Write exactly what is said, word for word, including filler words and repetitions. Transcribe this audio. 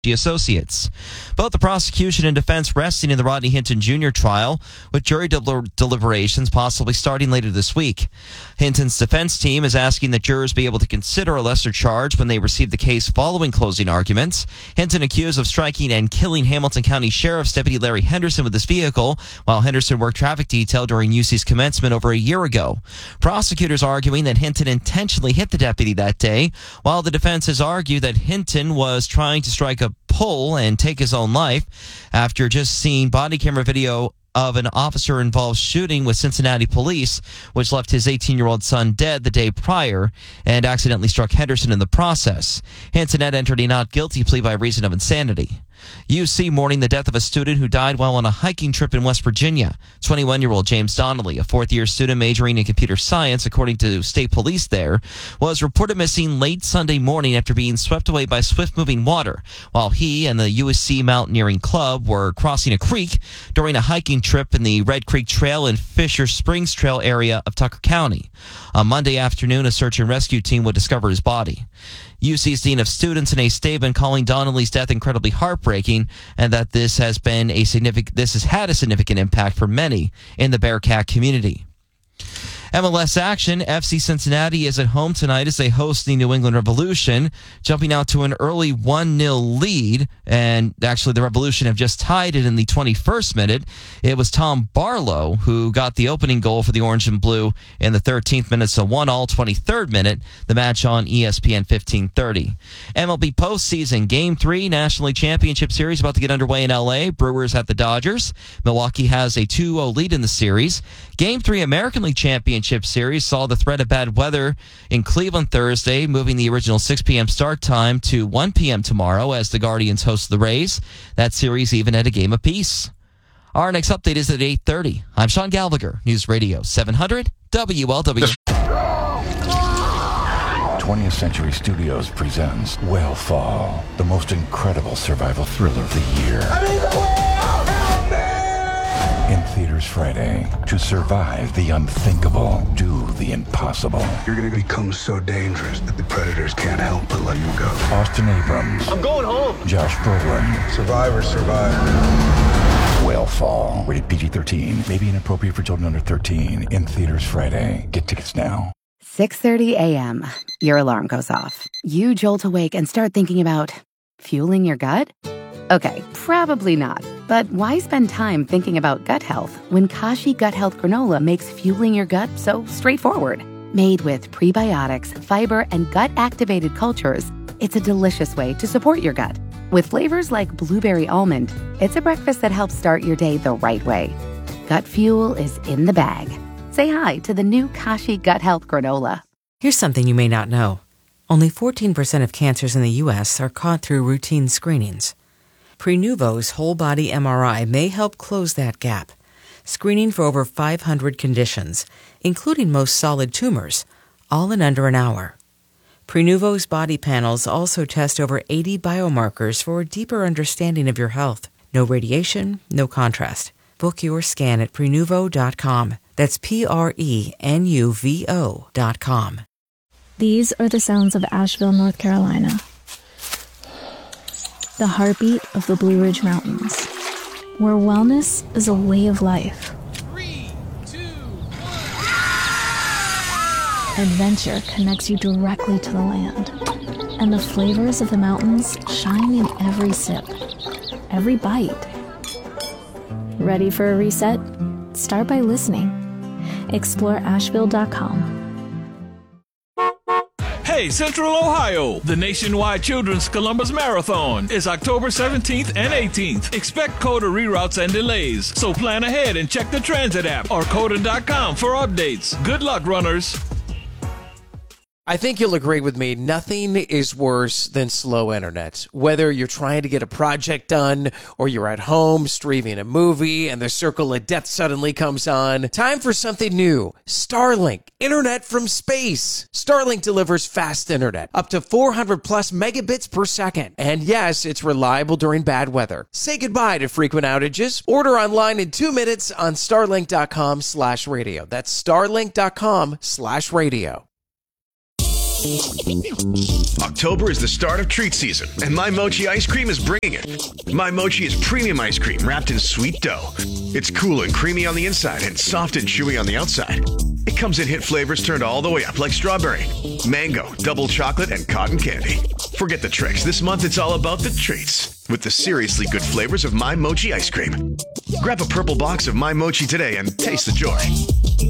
Associates. Both the prosecution and defense resting in the Rodney Hinton Junior trial, with jury del- deliberations possibly starting later this week. Hinton's defense team is asking that jurors be able to consider a lesser charge when they receive the case following closing arguments. Hinton accused of striking and killing Hamilton County Sheriff's Deputy Larry Henderson with his vehicle, while Henderson worked traffic detail during U C's commencement over a year ago. Prosecutors arguing that Hinton intentionally hit the deputy that day, while the defense has argued that Hinton was trying to strike a pull and take his own life after just seeing body camera video of an officer-involved shooting with Cincinnati police, which left his eighteen-year-old son dead the day prior and accidentally struck Henderson in the process. Hinton had entered a not guilty plea by reason of insanity. U C mourning the death of a student who died while on a hiking trip in West Virginia. twenty-one-year-old James Donnelly, a fourth-year student majoring in computer science, according to state police there, was reported missing late Sunday morning after being swept away by swift-moving water while he and the U S C Mountaineering Club were crossing a creek during a hiking trip in the Red Creek Trail and Fisher Springs Trail area of Tucker County. On Monday afternoon, a search and rescue team would discover his body. U C's Dean of Students in a statement calling Donnelly's death incredibly heartbreaking, and that this has been a significant this has had a significant impact for many in the Bearcat community. M L S action. F C Cincinnati is at home tonight as they host the New England Revolution, jumping out to an early one nil lead. And actually, the Revolution have just tied it in the twenty-first minute. It was Tom Barlow who got the opening goal for the Orange and Blue in the thirteenth minute, so one all, twenty-third minute. The match on E S P N fifteen thirty. M L B postseason, Game three, National League Championship Series about to get underway in L A. Brewers at the Dodgers. Milwaukee has a two oh lead in the series. Game three, American League Championship Series saw the threat of bad weather in Cleveland Thursday, moving the original six p.m. start time to one p.m. tomorrow as the Guardians host the Rays. That series even had a game apiece. Our next update is at eight thirty. I'm Sean Gallagher, News Radio seven hundred W L W. twentieth Century Studios presents Whale Fall, the most incredible survival thriller of the year. I'm in the whale! Help me! In theaters Friday. To survive the unthinkable, do the impossible. You're going to become so dangerous that the predators can't help but let you go. Austin Abrams. I'm going home. Josh Brolin. Survivor, survivor. Whale Fall. Rated P G thirteen. May be inappropriate for children under thirteen. In theaters Friday. Get tickets now. six thirty a.m. Your alarm goes off. You jolt awake and start thinking about fueling your gut? Okay, probably not. But why spend time thinking about gut health when Kashi Gut Health Granola makes fueling your gut so straightforward? Made with prebiotics, fiber, and gut-activated cultures, it's a delicious way to support your gut. With flavors like blueberry almond, it's a breakfast that helps start your day the right way. Gut fuel is in the bag. Say hi to the new Kashi Gut Health Granola. Here's something you may not know. Only fourteen percent of cancers in the U S are caught through routine screenings. Prenuvo's whole-body M R I may help close that gap, screening for over five hundred conditions, including most solid tumors, all in under an hour. Prenuvo's body panels also test over eighty biomarkers for a deeper understanding of your health. No radiation, no contrast. Book your scan at Prenuvo dot com. That's P R E N U V O dot com. These are the sounds of Asheville, North Carolina. The heartbeat of the Blue Ridge Mountains, where wellness is a way of life. Three, two, one. Adventure connects you directly to the land, and the flavors of the mountains shine in every sip, every bite. Ready for a reset? Start by listening. Explore Asheville dot com. Hey, Central Ohio! The nationwide Children's Columbus Marathon is October seventeenth and eighteenth. Expect COTA reroutes and delays, so plan ahead and check the transit app or COTA dot com for updates. Good luck, runners! I think you'll agree with me, nothing is worse than slow internet. Whether you're trying to get a project done or you're at home streaming a movie and the circle of death suddenly comes on, time for something new. Starlink, internet from space. Starlink delivers fast internet, up to four hundred plus megabits per second. And yes, it's reliable during bad weather. Say goodbye to frequent outages. Order online in two minutes on starlink dot com slash radio. That's starlink dot com slash radio. October is the start of treat season, and My Mochi ice cream is bringing it. My Mochi is premium ice cream wrapped in sweet dough. It's cool and creamy on the inside and soft and chewy on the outside. It comes in hit flavors turned all the way up like strawberry, mango, double chocolate, and cotton candy. Forget the tricks. This month it's all about the treats with the seriously good flavors of My Mochi ice cream. Grab a purple box of My Mochi today and taste the joy.